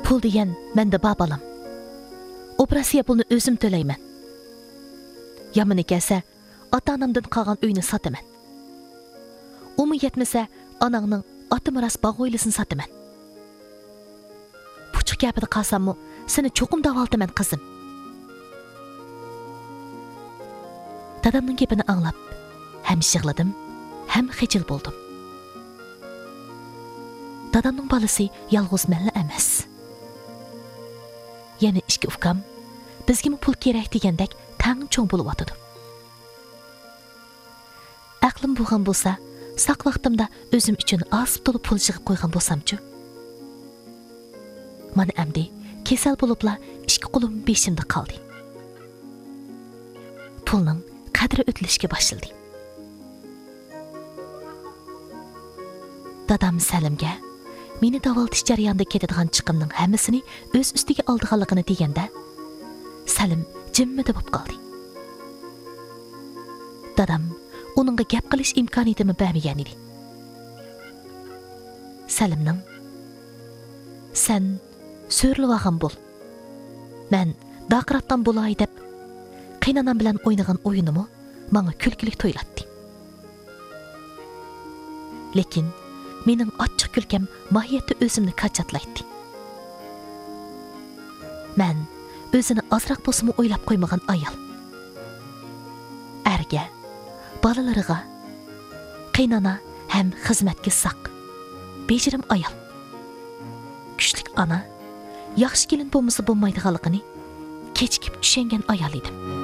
Pul degan menda bor bolam. Operatsiya pulni o'zim to'layman. Yomoni kelsa, ota-onamdan qolgan uyni sotaman. Umi yetmasa, onangning ota miras bog' o'ylisini sotaman. Puchuq gapida qolsammi, seni cho'qim davoltaman qizim. Dadamning gapini anglab, ham yig'ladim, ham xijil bo'ldim. Dadamning bolasi yolg'iz malla emas. Yana ikki ukam bizga pul kerak degandek tang cho'ng bo'lib o'tadi. Aqlim bo'lgan bo'lsa, saq vaqtimda o'zim uchun osib to'lib pul yig'ib qo'ygan bo'lsam-chi. Mana endi kasal bo'libla ikki qo'lim beshimda qoldi. Pulning qadri o'tlashga boshladi. Dadam Salimga meni davolatish jarayonida ketadigan chiqimning hammasini o'z ustiga oldiganligini deganda, Salim jimmida bo'lib qoldi. Dadam uningga gap qilish imkoniyatini bermagan edi. Salimning "Sen so'rlavagan bo'l. Men daqratdan bo'lay" deb qiynanam bilan o'ynagan o'yinimni menga kulkilik to'ylatdi. Lekin mening ochiq kulkam mohiyatda o'zimni qachotlaydi. Men o'zini ozroq bo'lsa o'ylab qo'ymagan ayol. Erga, bolalariga, qiynana ham xizmatga saq. Bejirim ayol. Kuchlik ona, yaxshi kelin bo'lmasa bo'lmaydiganligini kechikib tushungan ayol edim.